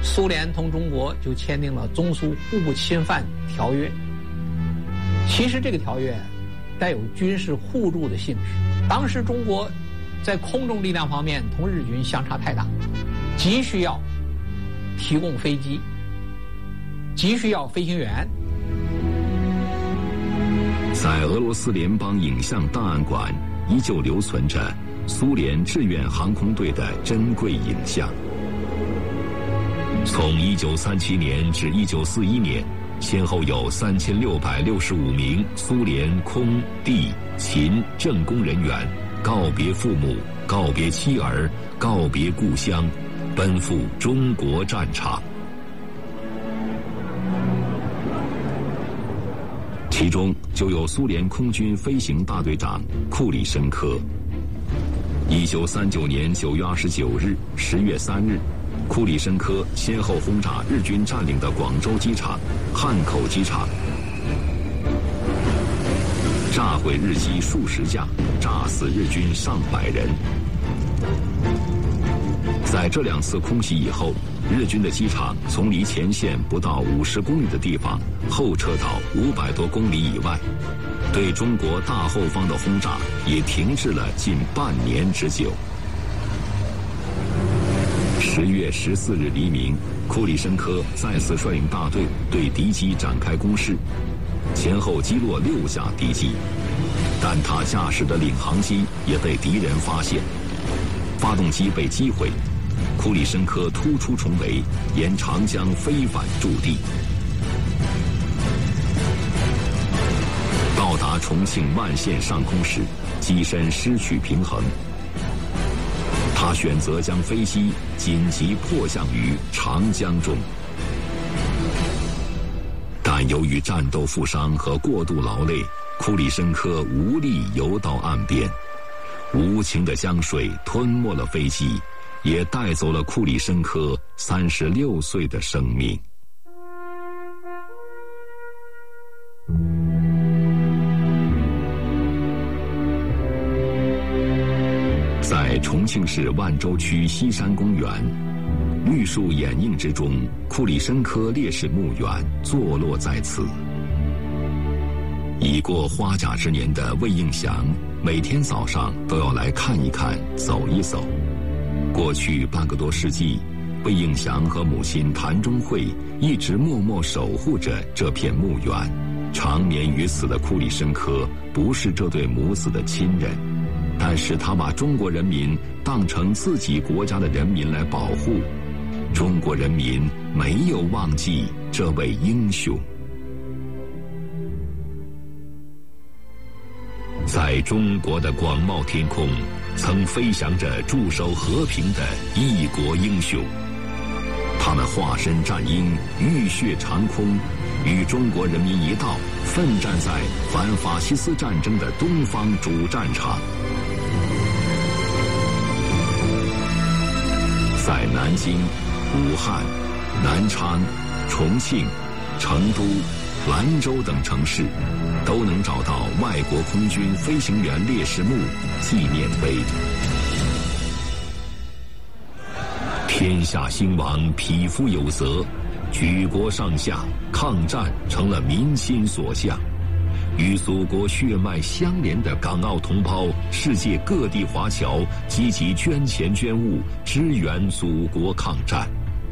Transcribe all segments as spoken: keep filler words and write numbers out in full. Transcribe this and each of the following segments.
苏联同中国就签订了中苏互不侵犯条约。其实这个条约带有军事互助的性质。当时中国在空中力量方面同日军相差太大，急需要提供飞机，急需要飞行员。 在俄罗斯联邦影像档案馆依旧留存着苏联志愿航空队的珍贵影像。从一九三七年至一九四一年，先后有三千六百六十五名苏联空、地、勤政工人员告别父母、告别妻儿、告别故乡，奔赴中国战场。其中就有苏联空军飞行大队长库里申科。一九三九年九月二十九日、十月三日，库里申科先后轰炸日军占领的广州机场、汉口机场，炸毁日机数十架，炸死日军上百人。在这两次空袭以后，日军的机场从离前线不到五十公里的地方后撤到五百多公里以外，对中国大后方的轰炸也停滞了近半年之久。十月十四日黎明，库里申科再次率领大队对敌机展开攻势，前后击落六架敌机，但他驾驶的领航机也被敌人发现，发动机被击毁。库里申科突出重围，沿长江飞返驻地。到达重庆万县上空时，机身失去平衡，他选择将飞机紧急迫降于长江中。但由于战斗负伤和过度劳累，库里申科无力游到岸边，无情的江水吞没了飞机，也带走了库里申科三十六岁的生命。在重庆市万州区西山公园，绿树掩映之中，库里申科烈士墓园坐落在此。已过花甲之年的魏应祥，每天早上都要来看一看、走一走。过去半个多世纪，魏应祥和母亲谭中慧一直默默守护着这片墓园。长眠于此的库里申科不是这对母子的亲人，但是他把中国人民当成自己国家的人民来保护。中国人民没有忘记这位英雄。在中国的广袤天空，曾飞翔着驻守和平的异国英雄，他们化身战鹰，浴血长空，与中国人民一道奋战在反法西斯战争的东方主战场。在南京、武汉、南昌、重庆、成都、兰州等城市，都能找到外国空军飞行员烈士墓纪念碑。天下兴亡，匹夫有责，举国上下，抗战成了民心所向。与祖国血脉相连的港澳同胞，世界各地华侨积极捐钱捐物，支援祖国抗战。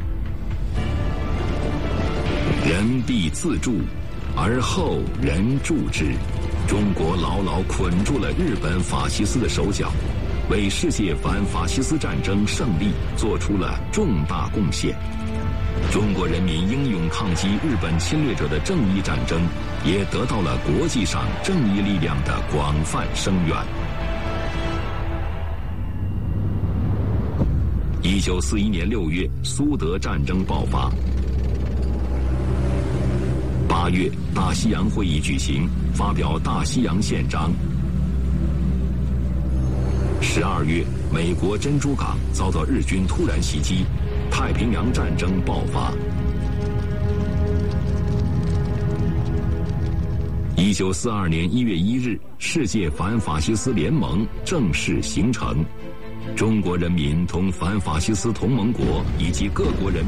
人必自助，而后人助之。中国牢牢捆住了日本法西斯的手脚，为世界反法西斯战争胜利做出了重大贡献。中国人民英勇抗击日本侵略者的正义战争，也得到了国际上正义力量的广泛声援。一九四一年六月，苏德战争爆发。八月，大西洋会议举行，发表《大西洋宪章》。十二月，美国珍珠港遭到日军突然袭击，太平洋战争爆发。一九四二年一月一日，世界反法西斯联盟正式形成。中国人民同反法西斯同盟国以及各国人民